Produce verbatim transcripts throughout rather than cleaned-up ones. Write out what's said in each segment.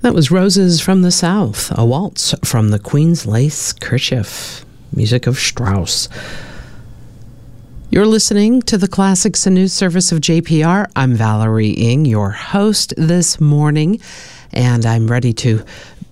That was Roses from the South, a waltz from the Queen's Lace Kerchief, music of Strauss. You're listening to the Classics and News Service of J P R. I'm Valerie Ng, your host this morning, and I'm ready to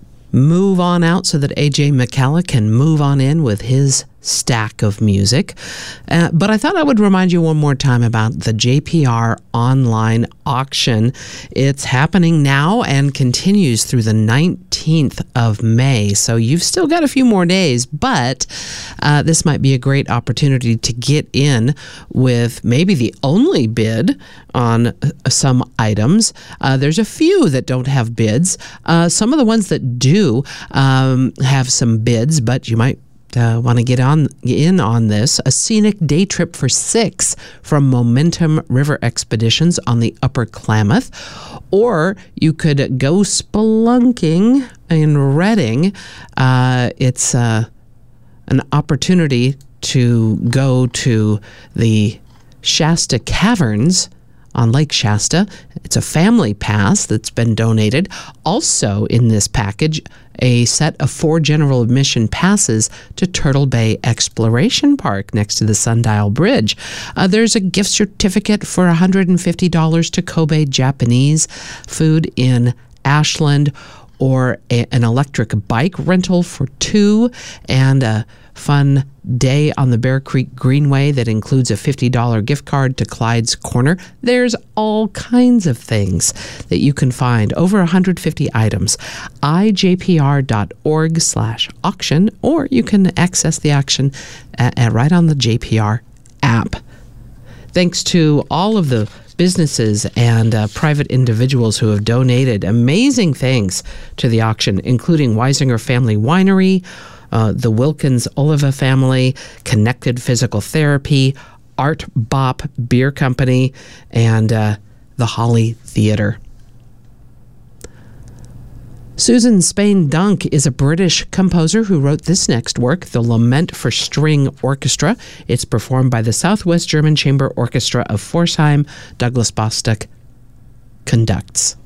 move on out so that A J McCalla can move on in with his stack of music. Uh, but I thought I would remind you one more time about the J P R online auction. It's happening now and continues through the nineteenth of May. So you've still got a few more days, but uh, this might be a great opportunity to get in with maybe the only bid on uh, some items. Uh, there's a few that don't have bids. Uh, some of the ones that do um, have some bids, but you might Uh, want to get on in on this. A scenic day trip for six from Momentum River Expeditions on the Upper Klamath. Or you could go spelunking in Redding. Uh, it's uh, an opportunity to go to the Shasta Caverns on Lake Shasta. It's a family pass that's been donated. Also in this package, a set of four general admission passes to Turtle Bay Exploration Park next to the Sundial Bridge. Uh, there's a gift certificate for one hundred fifty dollars to Kobe Japanese Food in Ashland, or a, an electric bike rental for two, and a fun day on the Bear Creek Greenway that includes a fifty dollars gift card to Clyde's Corner. There's all kinds of things that you can find, over one hundred fifty items. I J P R dot org slash auction, or you can access the auction at, at right on the J P R app. Thanks to all of the businesses and uh, private individuals who have donated amazing things to the auction, including Weisinger Family Winery, uh, the Wilkins Oliva family, Connected Physical Therapy, Art Bop Beer Company, and uh, the Holly Theater. Susan Spain Dunk is a British composer who wrote this next work, The Lament for String Orchestra. It's performed by the Southwest German Chamber Orchestra of Pforzheim. Douglas Bostock conducts.